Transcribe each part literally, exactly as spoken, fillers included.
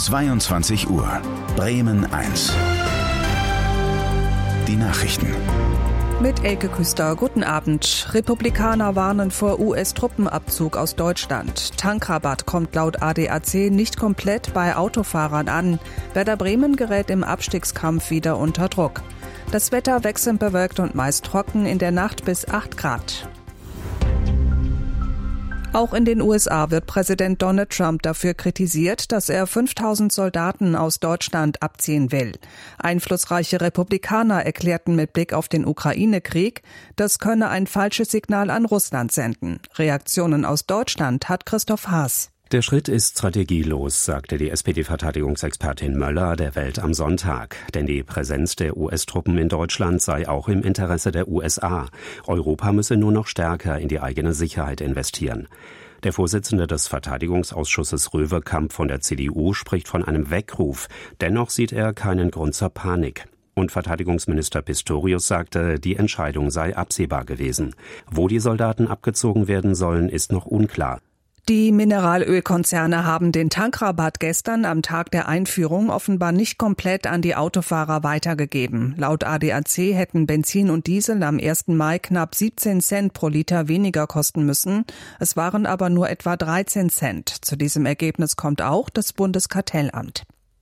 zweiundzwanzig Uhr. Bremen eins. Die Nachrichten. Mit Elke Küster, guten Abend. Republikaner warnen vor U S-Truppenabzug aus Deutschland. Tankrabatt kommt laut A D A C nicht komplett bei Autofahrern an. Werder Bremen gerät im Abstiegskampf wieder unter Druck. Das Wetter wechselnd bewölkt und meist trocken, in der Nacht bis acht Grad. Auch in den U S A wird Präsident Donald Trump dafür kritisiert, dass er fünftausend Soldaten aus Deutschland abziehen will. Einflussreiche Republikaner erklärten mit Blick auf den Ukraine-Krieg, das könne ein falsches Signal an Russland senden. Reaktionen aus Deutschland hat Christoph Haas. Der Schritt ist strategielos, sagte die S P D-Verteidigungsexpertin Möller der Welt am Sonntag. Denn die Präsenz der U S-Truppen in Deutschland sei auch im Interesse der U S A. Europa müsse nur noch stärker in die eigene Sicherheit investieren. Der Vorsitzende des Verteidigungsausschusses Röwekamp von der C D U spricht von einem Weckruf. Dennoch sieht er keinen Grund zur Panik. Und Verteidigungsminister Pistorius sagte, die Entscheidung sei absehbar gewesen. Wo die Soldaten abgezogen werden sollen, ist noch unklar. Die Mineralölkonzerne haben den Tankrabatt gestern am Tag der Einführung offenbar nicht komplett an die Autofahrer weitergegeben. Laut A D A C hätten Benzin und Diesel am ersten Mai knapp siebzehn Cent pro Liter weniger kosten müssen. Es waren aber nur etwa dreizehn Cent. Zu diesem Ergebnis kommt auch das Bundeskartellamt.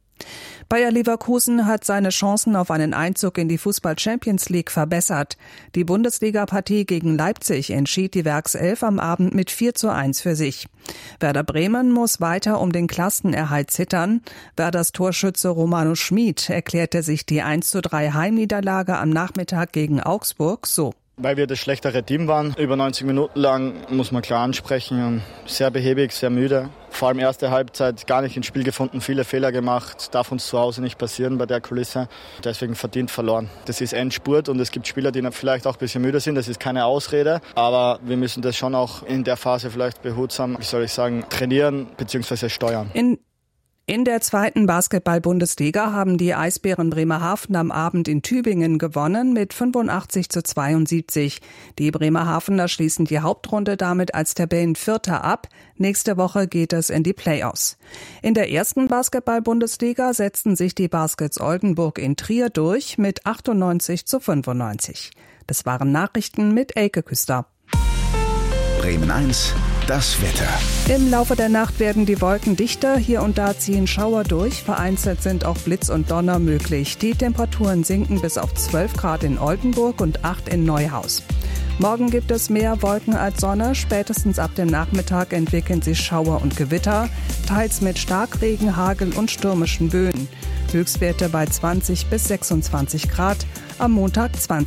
Bayer Leverkusen hat seine Chancen auf einen Einzug in die Fußball-Champions League verbessert. Die Bundesliga-Partie gegen Leipzig entschied die Werkself am Abend mit vier zu eins für sich. Werder Bremen muss weiter um den Klassenerhalt zittern. Werders Torschütze Romano Schmid erklärte sich die eins zu drei Heimniederlage am Nachmittag gegen Augsburg so. Weil wir das schlechtere Team waren. Über neunzig Minuten lang, muss man klar ansprechen. Sehr behäbig, sehr müde. Vor allem erste Halbzeit gar nicht ins Spiel gefunden, viele Fehler gemacht. Darf uns zu Hause nicht passieren bei der Kulisse. Deswegen verdient verloren. Das ist Endspurt und es gibt Spieler, die vielleicht auch ein bisschen müde sind. Das ist keine Ausrede. Aber wir müssen das schon auch in der Phase vielleicht behutsam, wie soll ich sagen, trainieren bzw. steuern. In In der zweiten Basketball-Bundesliga haben die Eisbären Bremerhaven am Abend in Tübingen gewonnen mit fünfundachtzig zu zweiundsiebzig. Die Bremerhavener schließen die Hauptrunde damit als Tabellenvierter ab. Nächste Woche geht es in die Playoffs. In der ersten Basketball-Bundesliga setzten sich die Baskets Oldenburg in Trier durch mit achtundneunzig zu fünfundneunzig. Das waren Nachrichten mit Elke Küster. Bremen eins. Das Wetter. Im Laufe der Nacht werden die Wolken dichter, hier und da ziehen Schauer durch, vereinzelt sind auch Blitz und Donner möglich. Die Temperaturen sinken bis auf zwölf Grad in Oldenburg und acht in Neuhaus. Morgen gibt es mehr Wolken als Sonne, spätestens ab dem Nachmittag entwickeln sich Schauer und Gewitter, teils mit Starkregen, Hagel und stürmischen Böen. Höchstwerte bei zwanzig bis sechsundzwanzig Grad, am Montag zwanzig